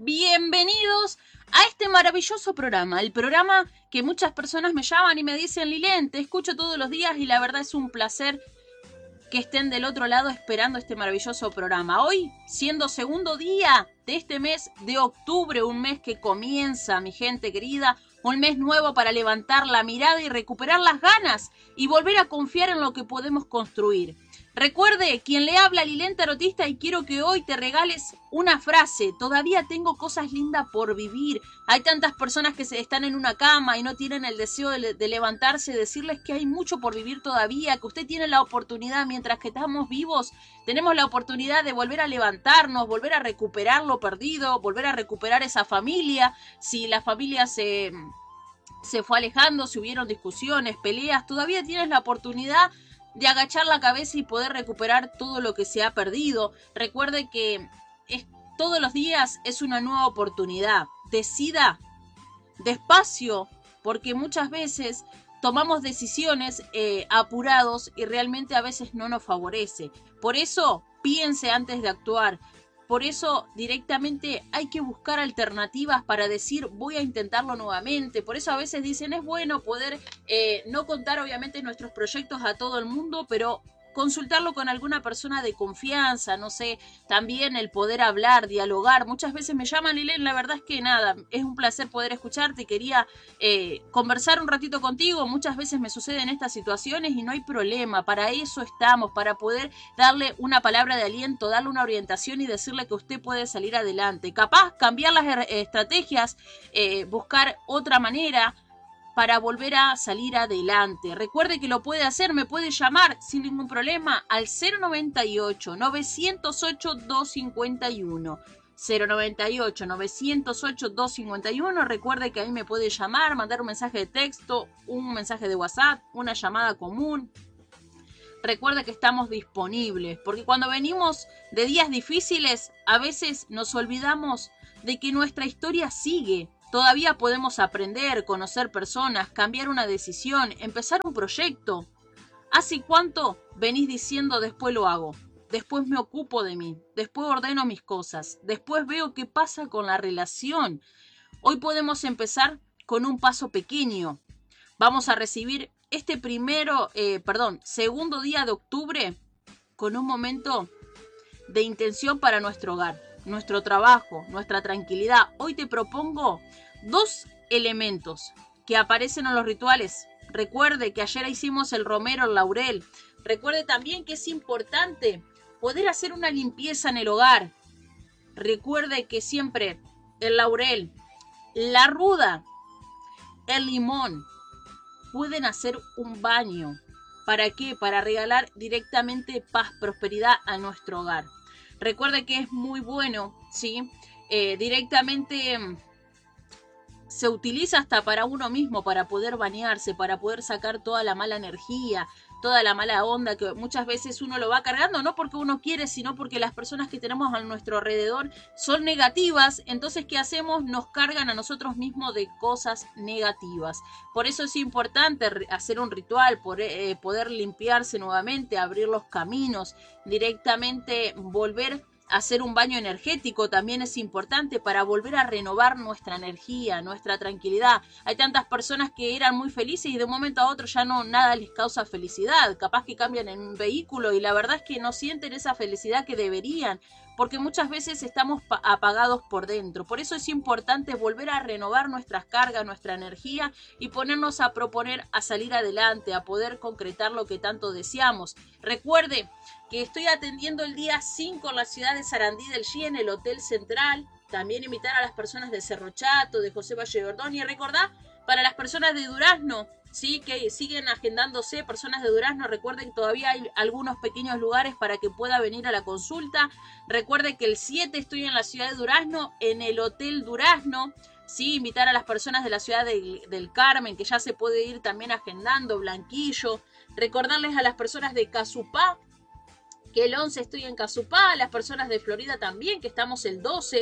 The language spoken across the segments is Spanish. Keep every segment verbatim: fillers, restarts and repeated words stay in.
Bienvenidos a este maravilloso programa, el programa que muchas personas me llaman y me dicen, Lilén, te escucho todos los días y la verdad es un placer que estén del otro lado esperando este maravilloso programa. Hoy, siendo segundo día de este mes de octubre, un mes que comienza, mi gente querida, un mes nuevo para levantar la mirada y recuperar las ganas y volver a confiar en lo que podemos construir. Recuerde, quien le habla, Lilén Tarotista, y quiero que hoy te regales una frase. Todavía tengo cosas lindas por vivir. Hay tantas personas que se están en una cama y no tienen el deseo de, de levantarse, decirles que hay mucho por vivir todavía, que usted tiene la oportunidad, mientras que estamos vivos, tenemos la oportunidad de volver a levantarnos, volver a recuperar lo perdido, volver a recuperar esa familia. Si la familia se, se fue alejando, si hubieron discusiones, peleas, todavía tienes la oportunidad de agachar la cabeza y poder recuperar todo lo que se ha perdido. Recuerde que es, todos los días es una nueva oportunidad. Decida despacio, porque muchas veces tomamos decisiones eh, apurados y realmente a veces no nos favorece. Por eso piense antes de actuar. Por eso directamente hay que buscar alternativas para decir voy a intentarlo nuevamente. Por eso a veces dicen es bueno poder eh, no contar obviamente nuestros proyectos a todo el mundo, pero consultarlo con alguna persona de confianza, no sé, también el poder hablar, dialogar. Muchas veces me llaman, Lilén, la verdad es que nada, es un placer poder escucharte, quería eh, conversar un ratito contigo. Muchas veces me suceden estas situaciones y no hay problema, para eso estamos, para poder darle una palabra de aliento, darle una orientación y decirle que usted puede salir adelante. Capaz cambiar las estrategias, eh, buscar otra manera para volver a salir adelante. Recuerde que lo puede hacer, me puede llamar sin ningún problema al cero noventa y ocho, novecientos ocho, doscientos cincuenta y uno. cero noventa y ocho, novecientos ocho, doscientos cincuenta y uno. Recuerde que ahí me puede llamar, mandar un mensaje de texto, un mensaje de WhatsApp, una llamada común. Recuerde que estamos disponibles, porque cuando venimos de días difíciles, a veces nos olvidamos de que nuestra historia sigue. Todavía podemos aprender, conocer personas, cambiar una decisión, empezar un proyecto. ¿Hace cuánto venís diciendo después lo hago? Después me ocupo de mí, después ordeno mis cosas, después veo qué pasa con la relación? Hoy podemos empezar con un paso pequeño. Vamos a recibir este primero, eh, perdón, segundo día de octubre con un momento de intención para nuestro hogar, nuestro trabajo, nuestra tranquilidad. Hoy te propongo dos elementos que aparecen en los rituales. Recuerde que ayer hicimos el romero, el laurel. Recuerde también que es importante poder hacer una limpieza en el hogar. Recuerde que siempre el laurel, la ruda, el limón pueden hacer un baño. ¿Para qué? Para regalar directamente paz, prosperidad a nuestro hogar. Recuerde que es muy bueno, ¿sí? Eh, directamente se utiliza hasta para uno mismo, para poder bañarse, para poder sacar toda la mala energía, toda la mala onda que muchas veces uno lo va cargando, no porque uno quiere, sino porque las personas que tenemos a nuestro alrededor son negativas. Entonces, ¿qué hacemos? Nos cargan a nosotros mismos de cosas negativas. Por eso es importante hacer un ritual, poder, eh, poder limpiarse nuevamente, abrir los caminos, directamente volver hacer un baño energético también es importante para volver a renovar nuestra energía, nuestra tranquilidad. Hay tantas personas que eran muy felices y de un momento a otro ya no nada les causa felicidad. Capaz que cambian en un vehículo y la verdad es que no sienten esa felicidad que deberían, porque muchas veces estamos apagados por dentro. Por eso es importante volver a renovar nuestras cargas, nuestra energía y ponernos a proponer a salir adelante, a poder concretar lo que tanto deseamos. Recuerde que estoy atendiendo el día cinco en la ciudad de Sarandí del G, en el Hotel Central. También invitar a las personas de Cerro Chato, de José Valle Gordón. Y recordar, para las personas de Durazno, sí, que siguen agendándose, personas de Durazno, recuerden que todavía hay algunos pequeños lugares para que pueda venir a la consulta. Recuerden que el siete estoy en la ciudad de Durazno, en el Hotel Durazno. Sí, invitar a las personas de la ciudad de, del Carmen, que ya se puede ir también agendando, Blanquillo. Recordarles a las personas de Casupá, que el once estoy en Casupá, las personas de Florida también, que estamos el doce,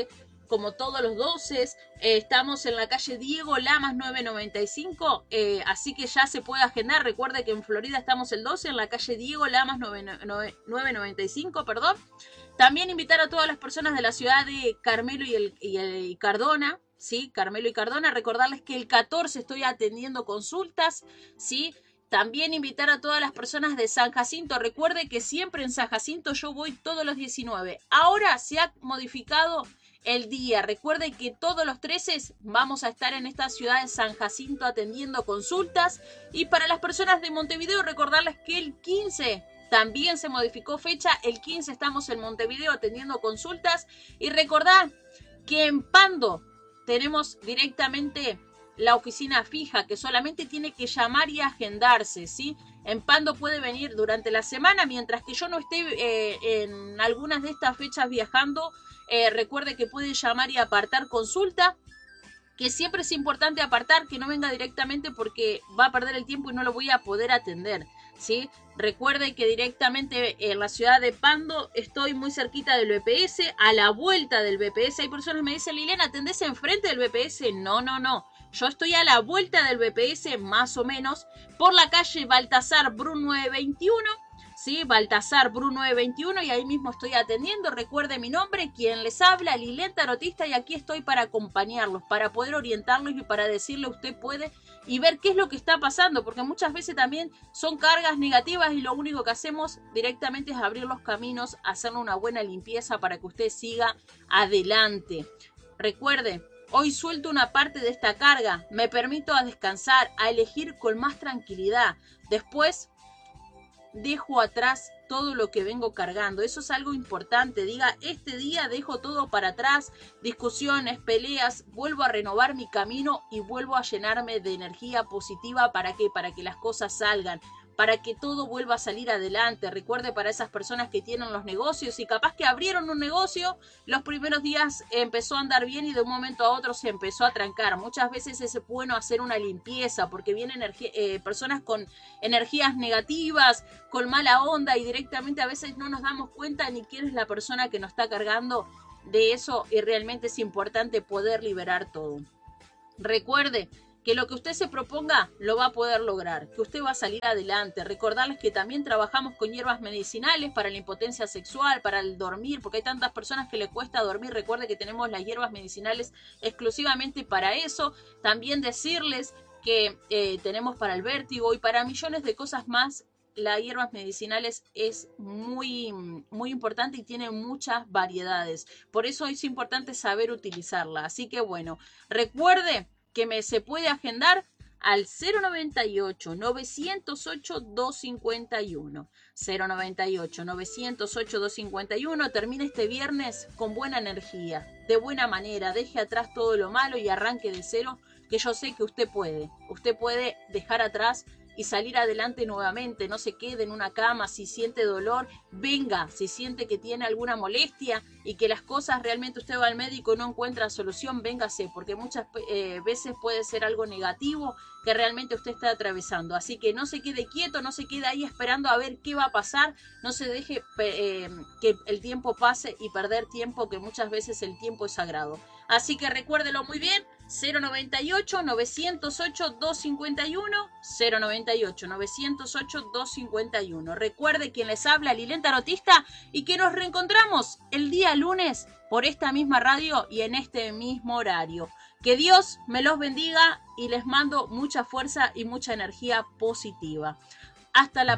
como todos los doce. Eh, estamos en la calle Diego Lamas nueve noventa y cinco, eh, así que ya se puede agendar. Recuerde que en Florida estamos el doce, en la calle Diego Lamas nueve noventa y cinco, perdón. También invitar a todas las personas de la ciudad de Carmelo y, el, y, el, y Cardona, ¿sí? Carmelo y Cardona, recordarles que el catorce estoy atendiendo consultas, ¿sí? También invitar a todas las personas de San Jacinto. Recuerde que siempre en San Jacinto yo voy todos los diecinueve. Ahora se ha modificado el día. Recuerde que todos los trece vamos a estar en esta ciudad de San Jacinto atendiendo consultas. Y para las personas de Montevideo, recordarles que el quince también se modificó fecha. El quince estamos en Montevideo atendiendo consultas. Y recordad que en Pando tenemos directamente la oficina fija, que solamente tiene que llamar y agendarse, ¿sí? En Pando puede venir durante la semana, mientras que yo no esté eh, en algunas de estas fechas viajando. Eh, recuerde que puede llamar y apartar consulta, que siempre es importante apartar, que no venga directamente porque va a perder el tiempo y no lo voy a poder atender, ¿sí? Recuerde que directamente en la ciudad de Pando estoy muy cerquita del B P S, a la vuelta del B P S. Hay personas que me dicen, Liliana, ¿atendés enfrente del B P S? No, no, no. Yo estoy a la vuelta del B P S, más o menos, por la calle Baltasar Bru nueve veintiuno, ¿sí? Baltasar Bru nueve veintiuno, y ahí mismo estoy atendiendo. Recuerde mi nombre, quien les habla, Liliana Tarotista, y aquí estoy para acompañarlos, para poder orientarlos y para decirle usted puede y ver qué es lo que está pasando, porque muchas veces también son cargas negativas y lo único que hacemos directamente es abrir los caminos, hacerle una buena limpieza para que usted siga adelante. Recuerde, hoy suelto una parte de esta carga, me permito a descansar, a elegir con más tranquilidad. Después dejo atrás todo lo que vengo cargando. Eso es algo importante. Diga, este día dejo todo para atrás, discusiones, peleas, vuelvo a renovar mi camino y vuelvo a llenarme de energía positiva. ¿Para qué? Para que las cosas salgan, para que todo vuelva a salir adelante. Recuerde, para esas personas que tienen los negocios y capaz que abrieron un negocio, los primeros días empezó a andar bien y de un momento a otro se empezó a trancar. Muchas veces es bueno hacer una limpieza porque vienen eh, personas con energías negativas, con mala onda, y directamente a veces no nos damos cuenta ni quién es la persona que nos está cargando de eso, y realmente es importante poder liberar todo. Recuerde que lo que usted se proponga lo va a poder lograr, que usted va a salir adelante. Recordarles que también trabajamos con hierbas medicinales para la impotencia sexual, para el dormir, porque hay tantas personas que le cuesta dormir. Recuerde que tenemos las hierbas medicinales exclusivamente para eso. También decirles que eh, tenemos para el vértigo y para millones de cosas más. Las hierbas medicinales es muy, muy importante y tiene muchas variedades. Por eso es importante saber utilizarla. Así que bueno, recuerde que me se puede agendar al cero noventa y ocho, novecientos ocho, doscientos cincuenta y uno. cero noventa y ocho, novecientos ocho, doscientos cincuenta y uno. Termine este viernes con buena energía, de buena manera. Deje atrás todo lo malo y arranque de cero, que yo sé que usted puede. Usted puede dejar atrás y salir adelante nuevamente. No se quede en una cama. Si siente dolor, venga. Si siente que tiene alguna molestia y que las cosas realmente usted va al médico y no encuentra solución, véngase, porque muchas eh, veces puede ser algo negativo que realmente usted está atravesando. Así que no se quede quieto, no se quede ahí esperando a ver qué va a pasar. No se deje eh, que el tiempo pase y perder tiempo, que muchas veces el tiempo es sagrado. Así que recuérdelo muy bien, cero noventa y ocho, novecientos ocho, doscientos cincuenta y uno, cero noventa y ocho, novecientos ocho, doscientos cincuenta y uno. Recuerde quien les habla, Liliana Tarotista, y que nos reencontramos el día lunes por esta misma radio y en este mismo horario. Que Dios me los bendiga y les mando mucha fuerza y mucha energía positiva. Hasta la próxima.